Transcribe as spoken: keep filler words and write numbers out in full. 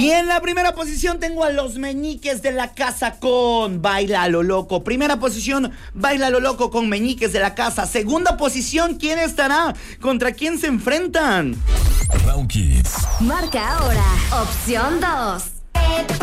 Y en la primera posición tengo a los Meñiques de la Casa con Baila lo Loco. Primera posición, Baila lo Loco con Meñiques de la Casa. Segunda posición, ¿quién estará? ¿Contra quién se enfrentan? Raúl Kids. Marca ahora, opción dos.